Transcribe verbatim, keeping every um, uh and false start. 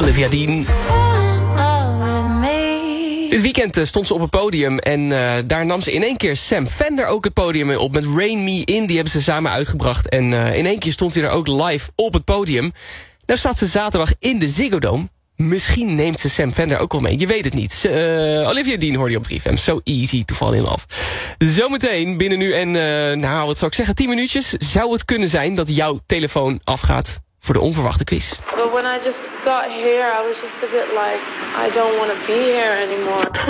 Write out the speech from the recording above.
Olivia Dean. Dit weekend uh, stond ze op het podium en uh, daar nam ze in één keer Sam Fender ook het podium op met Rain Me In. Die hebben ze samen uitgebracht en uh, in één keer stond hij er ook live op het podium. Nou staat ze zaterdag in de Ziggo Dome. Misschien neemt ze Sam Fender ook wel mee, je weet het niet. Uh, Olivia Dean hoorde je op drie F M, so easy to fall in love. Zometeen binnen nu en, uh, nou wat zou ik zeggen, tien minuutjes... zou het kunnen zijn dat jouw telefoon afgaat voor de onverwachte quiz. But when I just got here, I was just a bit like, I don't want to be here anymore.